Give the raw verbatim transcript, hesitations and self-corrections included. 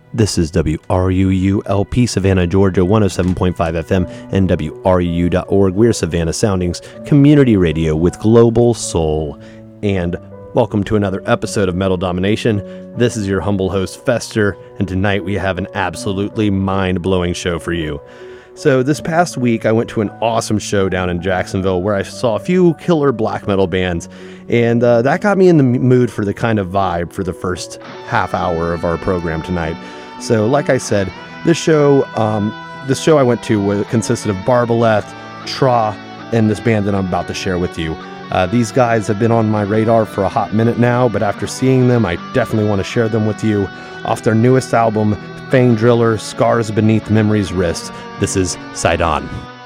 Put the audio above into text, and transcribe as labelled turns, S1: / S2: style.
S1: This is W R U U L P Savannah, Georgia, one oh seven point five F M and W R U U dot org. We're Savannah Soundings community radio with global soul. And welcome to another episode of Metal Domination. This is your humble host, Fester, and tonight we have an absolutely mind-blowing show for you. So this past week, I went to an awesome show down in Jacksonville where I saw a few killer black metal bands, and uh, that got me in the mood for the kind of vibe for the first half hour of our program tonight. So like I said, this show, um, this show I went to was, consisted of Barbaleth, Tra, and this band that I'm about to share with you. Uh, these guys have been on my radar for a hot minute now, but after seeing them, I definitely want to share them with you. Off their newest album, Fang Driller, Scars Beneath Memory's Wrist, this is Sidon.